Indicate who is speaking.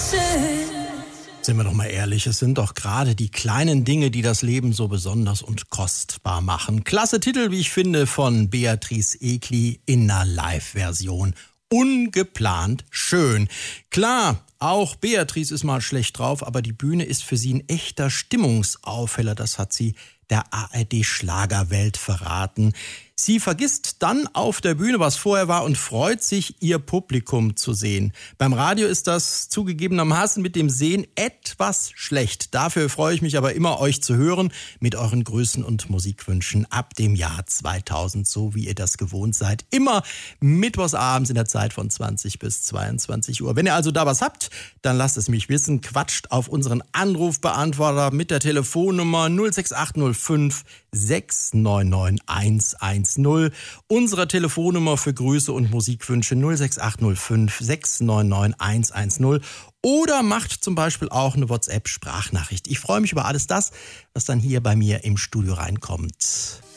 Speaker 1: Sind wir doch mal ehrlich, es sind doch gerade die kleinen Dinge, die das Leben so besonders und kostbar machen. Klasse Titel, wie ich finde, von Beatrice Egli in einer Live-Version. Ungeplant schön. Klar, auch Beatrice ist mal schlecht drauf, aber die Bühne ist für sie ein echter Stimmungsaufheller. Das hat sie der ARD-Schlagerwelt verraten. Sie vergisst dann auf der Bühne, was vorher war, und freut sich, ihr Publikum zu sehen. Beim Radio ist das zugegebenermaßen mit dem Sehen etwas schlecht. Dafür freue ich mich aber immer, euch zu hören mit euren Grüßen und Musikwünschen ab dem Jahr 2000, so wie ihr das gewohnt seid. Immer mittwochsabends in der Zeit von 20 bis 22 Uhr. Wenn ihr also da was habt, dann lasst es mich wissen. Quatscht auf unseren Anrufbeantworter mit der Telefonnummer 06805 699 110. Unsere Telefonnummer für Grüße und Musikwünsche 06805 699 110. Oder macht zum Beispiel auch eine WhatsApp-Sprachnachricht. Ich freue mich über alles das, was dann hier bei mir im Studio reinkommt.